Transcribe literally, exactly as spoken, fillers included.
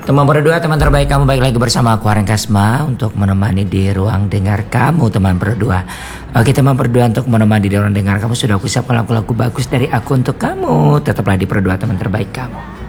Teman berdua, teman terbaik kamu, baik lagi bersama aku Aren Kasma untuk menemani di ruang dengar kamu teman berdua. Oke teman berdua, untuk menemani di ruang dengar kamu sudah aku siapkan lagu-lagu bagus dari aku untuk kamu. Tetaplah di berdua teman terbaik kamu.